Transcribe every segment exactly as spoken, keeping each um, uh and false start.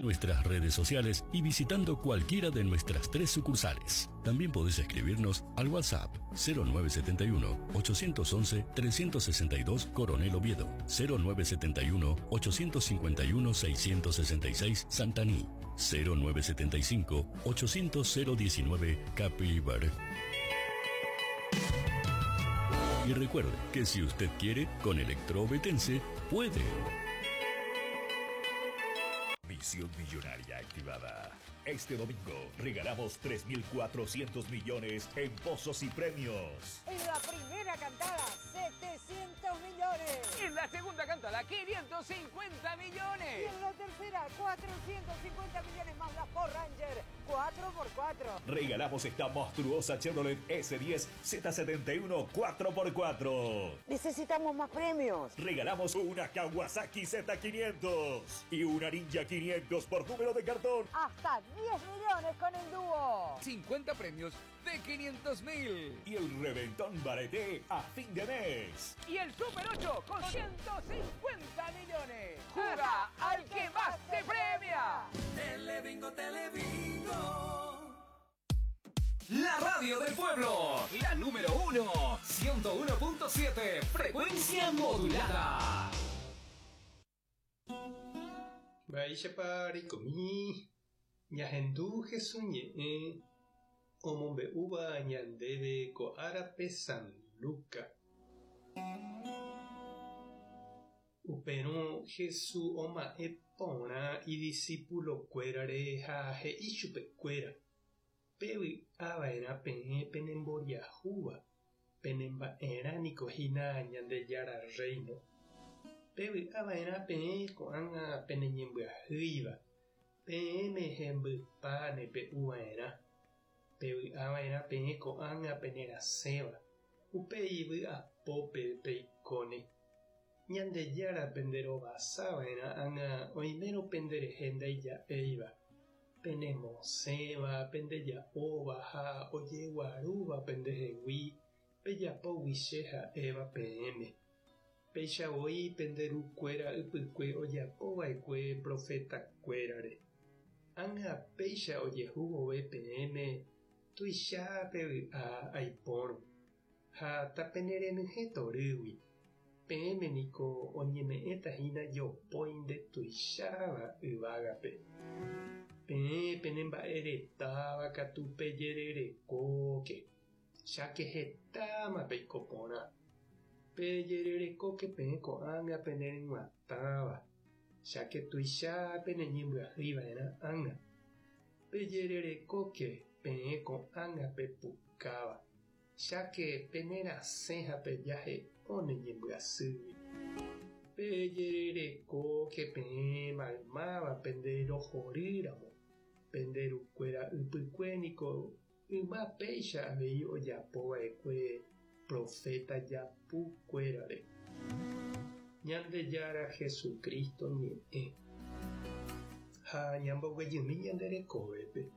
nuestras redes sociales y visitando cualquiera de nuestras tres sucursales. También podés escribirnos al WhatsApp cero nueve siete uno, ocho once, tres seis dos Coronel Oviedo, cero nueve siete uno, ocho cinco uno, seis seis seis Santaní, cero nueve siete cinco, ochocientos, cero diecinueve Capibar. Y recuerde que si usted quiere, con Electroovetense puede. Misión millonaria activada. Este domingo regalamos tres mil cuatrocientos millones en pozos y premios. En la primera cantada, setecientos millones. En la segunda cantada, quinientos cincuenta millones. Y en la tercera, cuatrocientos cincuenta millones más la Ford Ranger, cuatro por cuatro. Regalamos esta monstruosa Chevrolet S diez Z setenta y uno cuatro por cuatro. Necesitamos más premios. Regalamos una Kawasaki Z quinientos y una Ninja quinientos por número de cartón. Hasta diez millones con el dúo. cincuenta premios de quinientos mil. Y el reventón Bareté a fin de mes. Y el Super ocho con ciento cincuenta millones. ¡Juega al que más te premia! Telebingo, Telebingo. La radio del pueblo, la número uno, ciento uno punto siete, frecuencia modulada. Baisha pari komi, ñahendu jesuñe, omombe uba ñandebe ko arape San Luca. Upero Jesús oma epona y discípulo cuerare ha he ichupe cuera. Pewi abaera pene penemboria juba, penemba era nicojina ñande yara reino. Pewi abaera pene coanga peneñembua hiva, peme hembu pane pe uaera. Pewi abaera pene coanga penera seba, upeibu a pope peicone. Ñande yara pendero basabaena anga oimero pendere hendaya eiva. Penemo seba, pendeya ova ha oye guaruba pendejewi, peya powisheja eva pm. Peisha oi penderu cuera upukwe oya pova ekwe profeta cuerare. Anga peisha oye hugo bpm, tuisha pewi a aiporo. Ha tapenere ngetorui. Pm niko onyeme etahina yo poinde tuishaba uvagape. Pe penemba eretaba katupe yerere koke. Shake hetama peikopona. Pe yerere koke penko anga penere mataba. Shake tuisha penenyimbu arriba era anga. Pe yerere koke penko anga pepukaba. Shake penera seja pe viaje onenyimbu asui. Peyerere koke pe malmaba pendero joriramo. Penderu cuera upucuénico, uma peisha veio yapoa eque profeta yapu cuerare. Ñande yara Jesucristo ni e. Ha ñambo guayumi ñandere cobepe.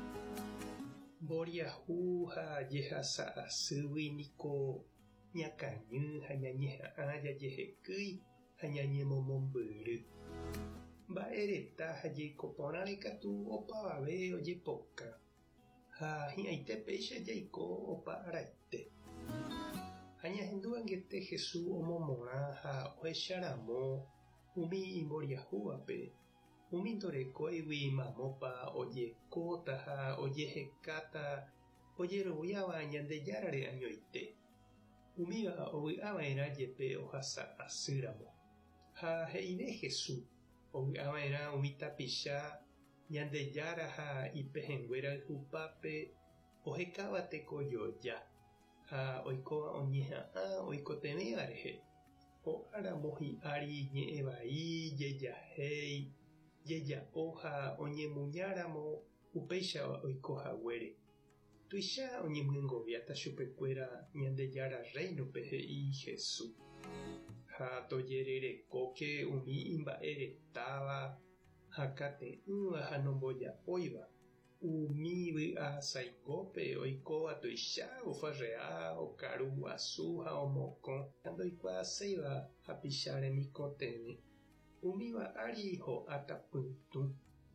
Boria juja yeja sa asui nico ñacañu hañañeja aya yeje kui hañañemo momburu. Va ereta haye coponare catu opa babe oye poca. Ha hiaite peche yaiko opa araite. Haña henduangete Jesús omomora ha oesharamo umi imboria juape. Umi toreko ewi mamopa oye kota ha oye hekata oye royaba ñande yarare añoite. Umiga owi abaera yepe ohasa asiramo. Ha heide Jesús. Owi abaera umita pisha ñande yara ha ipehenguera hupape ohekabate koyoya. Ha oikoa oñeha a oikotenegarehe. O aramohi ari ñeebai yeya hei. Yeya oja oñemuñáramo upeisha oikoha guere. Tuisha oñemuengoviata chupecuera ñande yara reino peje y Jesús. Ha toyerere koke umi imba'ere tava hakate yva ha nomboja oiva. Umi a saikope oikoa tuisha ofarrea okaru asu ha omoko. Andoikua seiva ha pichare mikotene. Umiva ari ho atapuntu.